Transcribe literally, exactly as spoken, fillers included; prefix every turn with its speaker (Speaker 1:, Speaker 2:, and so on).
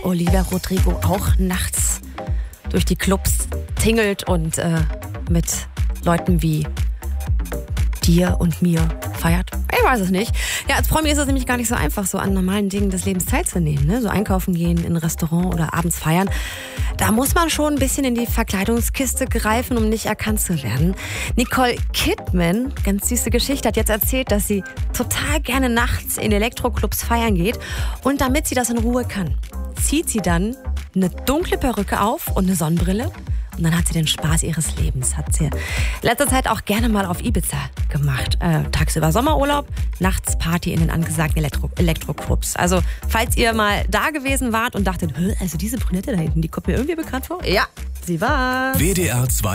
Speaker 1: Olivia Rodrigo auch nachts durch die Clubs tingelt und äh, mit Leuten wie dir und mir feiert? Ich weiß es nicht. Ja, als Promi ist es nämlich gar nicht so einfach, so an normalen Dingen des Lebens teilzunehmen. Ne? So einkaufen gehen, in ein Restaurant oder abends feiern. Da muss man schon ein bisschen in die Verkleidungskiste greifen, um nicht erkannt zu werden. Nicole Kidman, ganz süße Geschichte, hat jetzt erzählt, dass sie total gerne nachts in Elektroclubs feiern geht. Und damit sie das in Ruhe kann, zieht sie dann eine dunkle Perücke auf und eine Sonnenbrille. Und dann hat sie den Spaß ihres Lebens. Hat sie letzter Zeit auch gerne mal auf Ibiza gemacht. Äh, tagsüber Sommerurlaub, nachts Party in den angesagten Elektro- Elektroclubs. Also, falls ihr mal da gewesen wart und dachtet, also diese Brünette da hinten, die kommt mir irgendwie bekannt vor. Ja, sie war.
Speaker 2: W D R zwei